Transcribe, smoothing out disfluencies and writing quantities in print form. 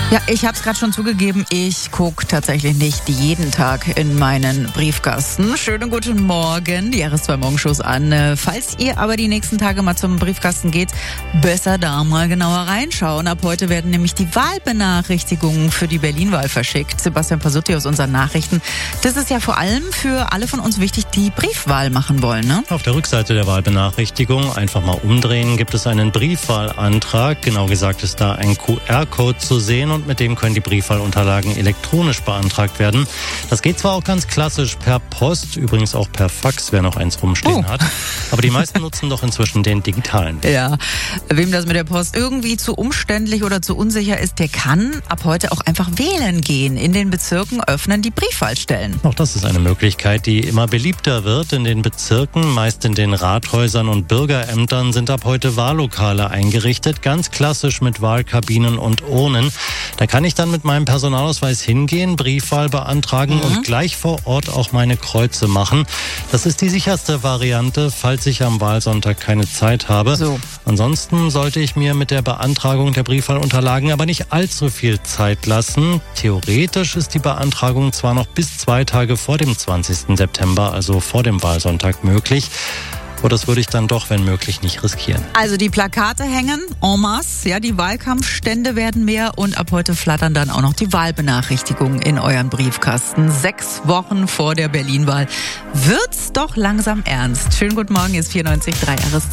Ja, ich habe es gerade schon zugegeben, ich gucke tatsächlich nicht jeden Tag in meinen Briefkasten. Schönen guten Morgen, die RS2-Morgenshows an. Falls ihr aber die nächsten Tage mal zum Briefkasten geht, besser da mal genauer reinschauen. Ab heute werden nämlich die Wahlbenachrichtigungen für die Berlin-Wahl verschickt. Sebastian Pasutti aus unseren Nachrichten. Das ist ja vor allem für alle von uns wichtig, die Briefwahl machen wollen, ne? Auf der Rückseite der Wahlbenachrichtigung, einfach mal umdrehen, gibt es einen Briefwahlantrag. Genau gesagt ist da ein QR-Code zu sehen und mit dem können die Briefwahlunterlagen elektronisch beantragt werden. Das geht zwar auch ganz klassisch per Post, übrigens auch per Fax, wer noch eins rumstehen hat. Aber die meisten nutzen doch inzwischen den digitalen Weg. Ja, wem das mit der Post irgendwie zu umständlich oder zu unsicher ist, der kann ab heute auch einfach wählen gehen. In den Bezirken öffnen die Briefwahlstellen. Auch das ist eine Möglichkeit, die immer beliebter wird. In den Bezirken, meist in den Rathäusern und Bürgerämtern, sind ab heute Wahllokale eingerichtet. Ganz klassisch mit Wahlkabinen und Urnen. Da kann ich dann mit meinem Personalausweis hingehen, Briefwahl beantragen und gleich vor Ort auch meine Kreuze machen. Das ist die sicherste Variante, falls ich am Wahlsonntag keine Zeit habe. So. Ansonsten sollte ich mir mit der Beantragung der Briefwahlunterlagen aber nicht allzu viel Zeit lassen. Theoretisch ist die Beantragung zwar noch bis 2 Tage vor dem 20. September, also vor dem Wahlsonntag, möglich. Aber das würde ich dann doch, wenn möglich, nicht riskieren. Also die Plakate hängen en masse, ja, die Wahlkampfstände werden mehr und ab heute flattern dann auch noch die Wahlbenachrichtigungen in euren Briefkasten. 6 Wochen vor der Berlin-Wahl wird's doch langsam ernst. Schönen guten Morgen, hier ist 94.3 RS2.